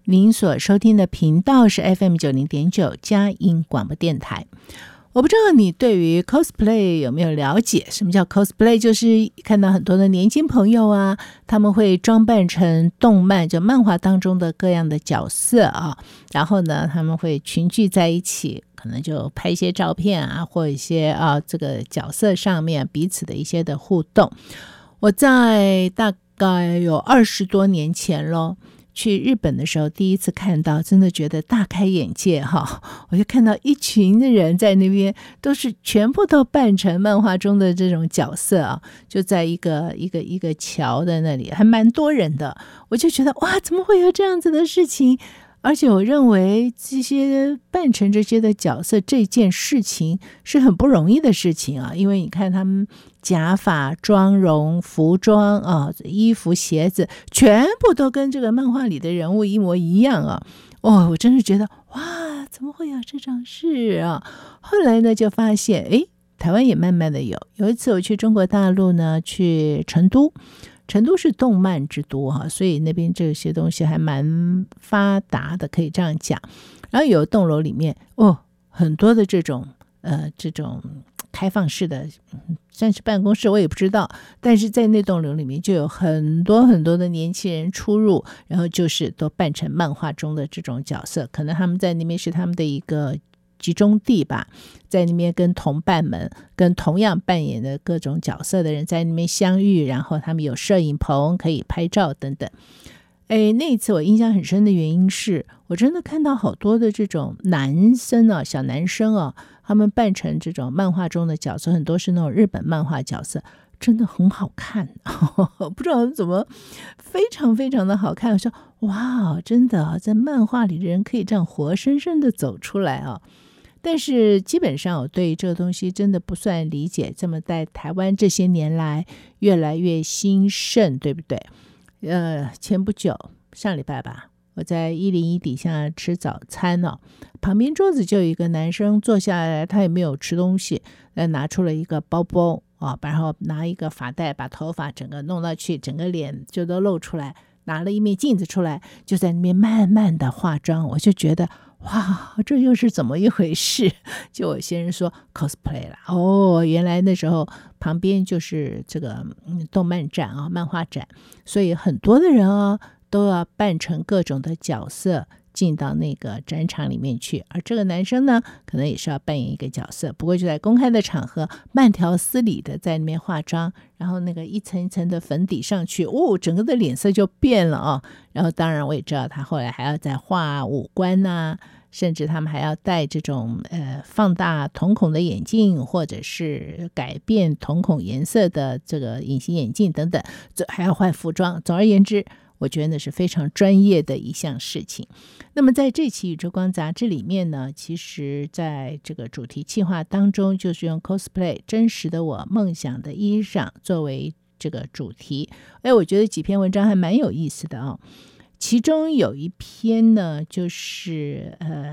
您所收听的频道是 FM90.9 佳音广播电台。我不知道你对于 cosplay 有没有了解？什么叫 cosplay？ 就是看到很多的年轻朋友啊，他们会装扮成动漫，就漫画当中的各样的角色啊，然后呢，他们会群聚在一起，可能就拍一些照片啊，或一些这个角色上面彼此的一些的互动。我在大概有20多年前咯，去日本的时候第一次看到，真的觉得大开眼界哈！我就看到一群的人在那边，全部都扮成漫画中的这种角色啊，就在一个桥的那里，还蛮多人的。我就觉得哇，怎么会有这样子的事情？而且我认为这些扮成这些的角色这件事情是很不容易的事情啊，因为你看他们假发、妆容、服装啊、衣服、鞋子，全部都跟这个漫画里的人物一模一样啊！我真是觉得哇，怎么会有这种事啊？后来呢，就发现台湾也慢慢的有一次我去中国大陆呢，去成都是动漫之都哈，所以那边这些东西还蛮发达的，可以这样讲。然后有一栋楼里面很多的这种开放式的算是办公室，我也不知道，但是在那栋楼里面就有很多很多的年轻人出入，然后就是都扮成漫画中的这种角色，可能他们在那边是他们的一个集中地吧，在那边跟同伴们跟同样扮演的各种角色的人在那边相遇，然后他们有摄影棚可以拍照等等。那一次我印象很深的原因是我真的看到好多的这种男生啊，小男生啊，他们扮成这种漫画中的角色，很多是那种日本漫画角色，真的很好看不知道怎么非常非常的好看。我说哇，真的在漫画里的人可以这样活生生的走出来啊！但是基本上我对这个东西真的不算理解，这么在台湾这些年来越来越兴盛，对不对？前不久上礼拜吧，我在101底下吃早餐旁边桌子就有一个男生坐下来，他也没有吃东西，拿出了一个包包然后拿一个发带把头发整个弄到去，整个脸就都露出来，拿了一面镜子出来，就在那边慢慢的化妆。我就觉得哇，这又是怎么一回事？就我先生说 cosplay 了原来那时候旁边就是这个动漫展漫画展，所以很多的人都要扮成各种的角色进到那个展场里面去，而这个男生呢，可能也是要扮演一个角色，不过就在公开的场合慢条斯理的在那边化妆，然后那个一层一层的粉底上去整个的脸色就变了然后当然我也知道他后来还要再画五官甚至他们还要戴这种放大瞳孔的眼镜，或者是改变瞳孔颜色的这个隐形眼镜等等，还要换服装。总而言之，我觉得那是非常专业的一项事情。那么在这期宇宙光杂志里面呢，其实在这个主题企划当中，就是用 cosplay 真实的我梦想的衣裳作为这个主题。我觉得几篇文章还蛮有意思的其中有一篇呢，就是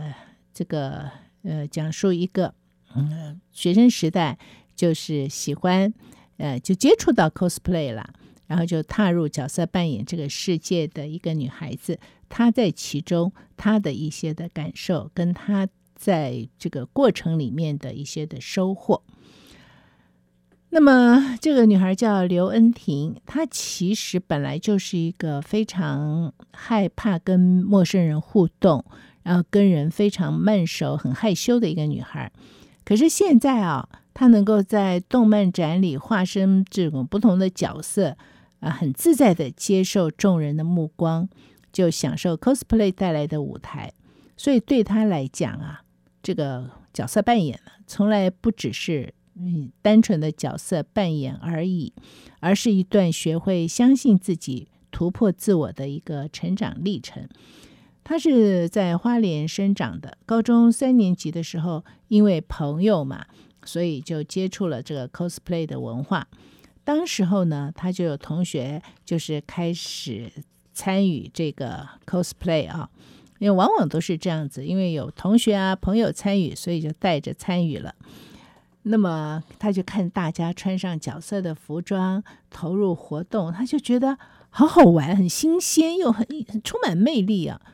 讲述一个学生时代就是喜欢就接触到 cosplay 啦，然后就踏入角色扮演这个世界的一个女孩子，她在其中她的一些的感受，跟她在这个过程里面的一些的收获。那么这个女孩叫刘恩婷，她其实本来就是一个非常害怕跟陌生人互动，然后跟人非常慢熟很害羞的一个女孩。可是现在她能够在动漫展里化身这种不同的角色很自在的接受众人的目光，就享受 cosplay 带来的舞台。所以对她来讲这个角色扮演从来不只是单纯的角色扮演而已，而是一段学会相信自己、突破自我的一个成长历程。他是在花莲生长的，高中3年级的时候，因为朋友嘛，所以就接触了这个 cosplay 的文化。当时候呢，他就有同学就是开始参与这个 cosplay 因为往往都是这样子，因为有同学朋友参与，所以就带着参与了。那么他就看大家穿上角色的服装投入活动，他就觉得好好玩，很新鲜，又很充满魅力